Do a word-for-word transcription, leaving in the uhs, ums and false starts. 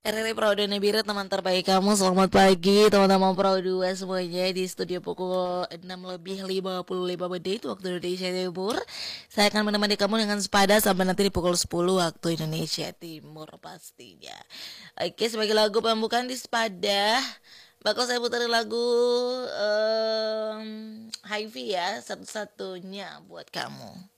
R R I Pro dan Nabira, teman terbaik kamu. Selamat pagi teman-teman Pro dua semuanya di studio pukul enam lebih lima puluh lima menit waktu Indonesia Timur. Saya akan menemani kamu dengan sepada sampai nanti di pukul sepuluh waktu Indonesia Timur pastinya. Oke, sebagai lagu pembukaan di sepada bakal saya putar lagu um, Hi-Fi ya, satu-satunya buat kamu.